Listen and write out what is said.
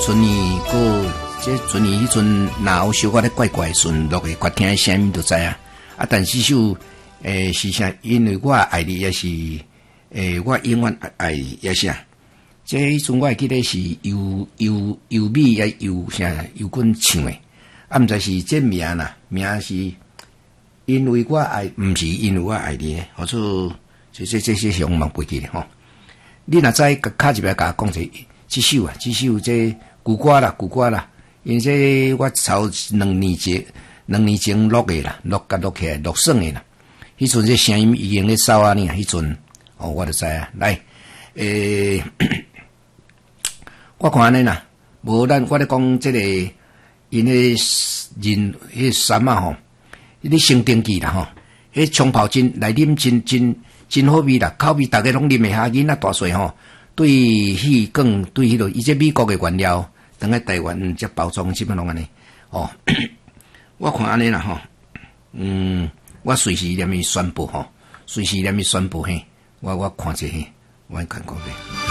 春年个这春年迄阵，若有小可咧怪怪顺落的，我听的声音就知啊。啊，但是首是啥？因为我爱你也是我永远爱你也是啊。这迄阵我会记得是尤美也尤啥尤君唱的，啊，毋知是这名啦，名是因为我爱，毋是因为我爱你的，或者这些项目不记得吼。你若知卡一摆甲我讲者，这首这旧歌啦，因为这我头2年前录的啦，录起来录算的啦。迄阵这声音已经咧扫啊呢，迄阵我就知啊。来，我看安尼啦，无我咧讲这个因迄人迄山啊吼，迄升登记啦吼，迄冲泡真来啉真好味啦，口味大家拢啉的哈，囡仔大细吼，对迄更对迄个伊这美国的原料，等来台湾这包装基本拢安尼哦。我看安尼啦吼，我随时念伊宣布吼，嘿，我看者嘿，我看过咧。